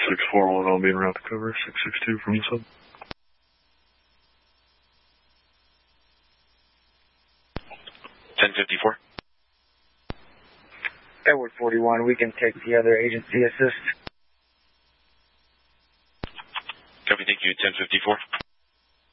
641, I'll be en route to cover. 662 from the sub. 1054. Edward 41, we can take the other agency assist. Copy, thank you, 1054.